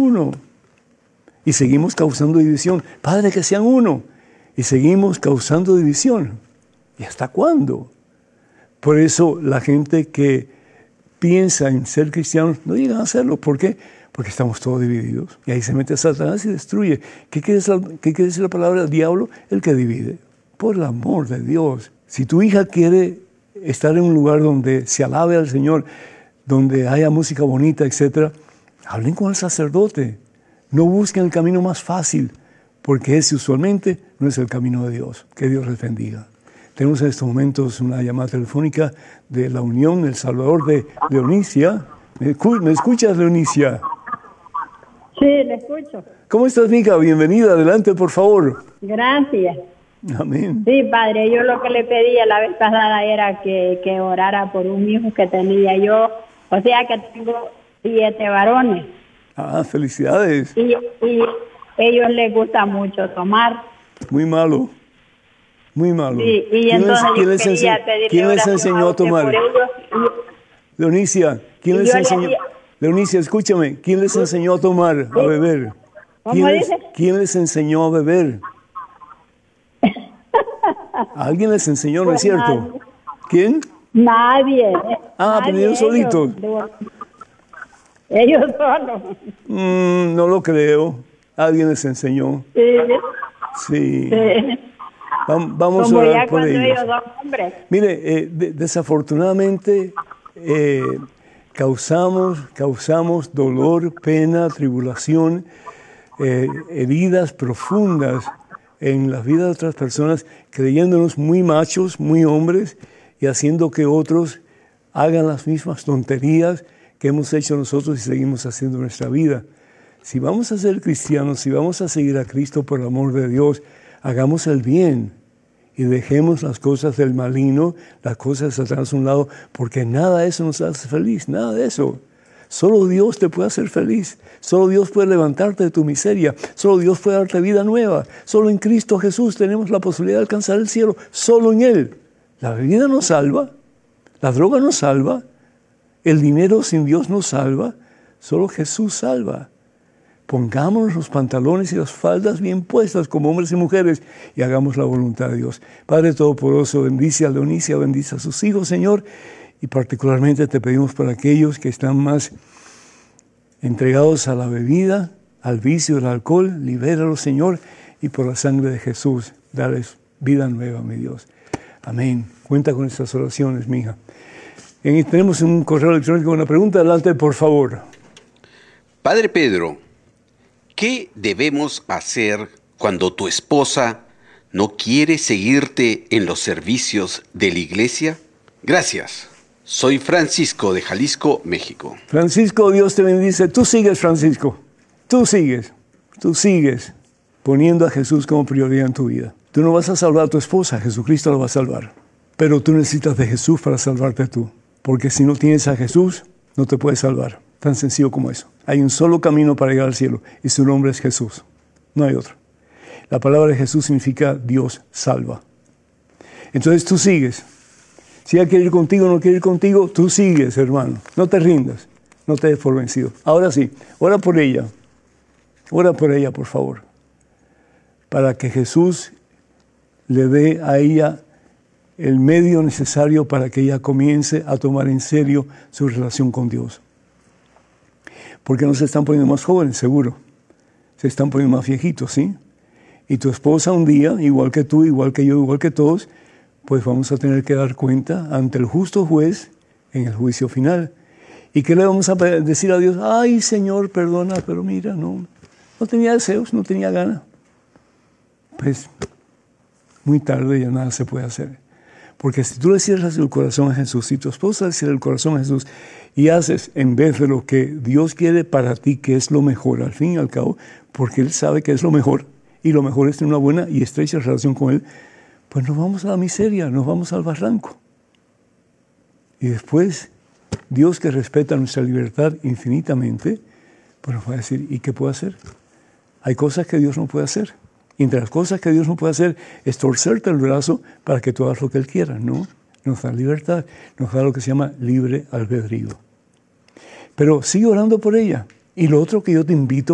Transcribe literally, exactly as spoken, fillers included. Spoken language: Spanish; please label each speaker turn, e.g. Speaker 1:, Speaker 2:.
Speaker 1: uno. Y seguimos causando división. Padre, que sean uno. Y seguimos causando división. ¿Y hasta cuándo? Por eso la gente que piensa en ser cristianos no llegan a hacerlo. ¿Por qué? Porque estamos todos divididos. Y ahí se mete Satanás y destruye. ¿Qué quiere decir, qué quiere decir la palabra diablo? El que divide. Por el amor de Dios. Si tu hija quiere estar en un lugar donde se alabe al Señor, donde haya música bonita, etcétera, hablen con el sacerdote. No busquen el camino más fácil, porque ese usualmente no es el camino de Dios. Que Dios les bendiga. Tenemos en estos momentos una llamada telefónica de la Unión El Salvador de Leonicia. ¿Me, escu- ¿Me escuchas, Leonicia?
Speaker 2: Sí, le escucho.
Speaker 1: ¿Cómo estás, mija? Bienvenida. Adelante, por favor.
Speaker 2: Gracias.
Speaker 1: Amén.
Speaker 2: Sí, padre, yo lo que le pedía la vez pasada era que, que orara por un hijo que tenía yo. O sea que tengo siete varones.
Speaker 1: Ah, felicidades.
Speaker 2: Y, y ellos les gusta mucho tomar.
Speaker 1: Muy malo. Muy malo.
Speaker 2: Sí, y
Speaker 1: ¿Quién
Speaker 2: entonces
Speaker 1: les, quién
Speaker 2: yo
Speaker 1: les
Speaker 2: quería
Speaker 1: ense-
Speaker 2: pedirle
Speaker 1: ¿quién les
Speaker 2: oración
Speaker 1: enseñó
Speaker 2: a
Speaker 1: a
Speaker 2: usted
Speaker 1: tomar?
Speaker 2: por ellos.
Speaker 1: Leonicia, ¿quién
Speaker 2: Y
Speaker 1: les
Speaker 2: yo le
Speaker 1: enseñó?
Speaker 2: hacía-
Speaker 1: Leonicia, escúchame. ¿Quién les enseñó a tomar, a beber?
Speaker 2: ¿Cómo
Speaker 1: ¿Quién les,
Speaker 2: dice?
Speaker 1: ¿Quién les enseñó a beber? Alguien les enseñó, ¿no es
Speaker 2: Pues
Speaker 1: cierto?
Speaker 2: nadie.
Speaker 1: ¿Quién?
Speaker 2: Nadie.
Speaker 1: Ah,
Speaker 2: nadie,
Speaker 1: aprendieron solitos.
Speaker 2: Ellos, ellos solos.
Speaker 1: Mm, no lo creo. Alguien les enseñó.
Speaker 2: Sí,
Speaker 1: Sí.
Speaker 2: sí.
Speaker 1: Vam- Vamos
Speaker 2: Como
Speaker 1: a
Speaker 2: ya
Speaker 1: orar por
Speaker 2: cuando
Speaker 1: ellos.
Speaker 2: ellos son hombres.
Speaker 1: Mire, eh, de- desafortunadamente eh, causamos, causamos dolor, pena, tribulación, eh, heridas profundas en las vidas de otras personas, creyéndonos muy machos, muy hombres, y haciendo que otros hagan las mismas tonterías que hemos hecho nosotros y seguimos haciendo en nuestra vida. Si vamos a ser cristianos, si vamos a seguir a Cristo por el amor de Dios, hagamos el bien y dejemos las cosas del maligno, las cosas de Satanás a un lado, porque nada de eso nos hace feliz, nada de eso. Solo Dios te puede hacer feliz, solo Dios puede levantarte de tu miseria, solo Dios puede darte vida nueva, solo en Cristo Jesús tenemos la posibilidad de alcanzar el cielo, solo en Él. La bebida nos salva, la droga nos salva, el dinero sin Dios nos salva, solo Jesús salva. Pongámonos los pantalones y las faldas bien puestas como hombres y mujeres y hagamos la voluntad de Dios. Padre Todopoderoso, bendice a Leonicia, bendice a sus hijos, Señor, y particularmente te pedimos para aquellos que están más entregados a la bebida, al vicio del alcohol, libéralos, Señor, y por la sangre de Jesús, dales vida nueva, mi Dios. Amén. Cuenta con estas oraciones, mi hija. Y tenemos un correo electrónico con una pregunta. Adelante, por favor.
Speaker 3: Padre Pedro, ¿qué debemos hacer cuando tu esposa no quiere seguirte en los servicios de la iglesia? Gracias. Soy Francisco de Jalisco, México.
Speaker 1: Francisco, Dios te bendice. Tú sigues, Francisco. Tú sigues. Tú sigues poniendo a Jesús como prioridad en tu vida. Tú no vas a salvar a tu esposa, Jesucristo la va a salvar. Pero tú necesitas de Jesús para salvarte tú. Porque si no tienes a Jesús, no te puedes salvar. Tan sencillo como eso. Hay un solo camino para llegar al cielo y su nombre es Jesús. No hay otro. La palabra de Jesús significa Dios salva. Entonces tú sigues. Si ella quiere ir contigo o no quiere ir contigo, tú sigues, hermano. No te rindas. No te des por vencido. Ahora sí, ora por ella. Ora por ella, por favor. Para que Jesús le dé a ella el medio necesario para que ella comience a tomar en serio su relación con Dios. Porque no se están poniendo más jóvenes, seguro. Se están poniendo más viejitos, ¿sí? Y tu esposa un día, igual que tú, igual que yo, igual que todos, pues vamos a tener que dar cuenta ante el justo juez en el juicio final. ¿Y qué le vamos a decir a Dios? Ay, Señor, perdona, pero mira, no, no tenía deseos, no tenía ganas. Pues muy tarde ya nada se puede hacer. Porque si tú le cierras el corazón a Jesús, si tu esposa le cierra el corazón a Jesús y haces en vez de lo que Dios quiere para ti, que es lo mejor, al fin y al cabo, porque Él sabe que es lo mejor, y lo mejor es tener una buena y estrecha relación con Él, pues nos vamos a la miseria, nos vamos al barranco. Y después, Dios, que respeta nuestra libertad infinitamente, pues nos va a decir, ¿y qué puedo hacer? Hay cosas que Dios no puede hacer. Y entre las cosas que Dios no puede hacer es torcerte el brazo para que tú hagas lo que Él quiera, ¿no? Nos da libertad, nos da lo que se llama libre albedrío. Pero sigue orando por ella. Y lo otro que yo te invito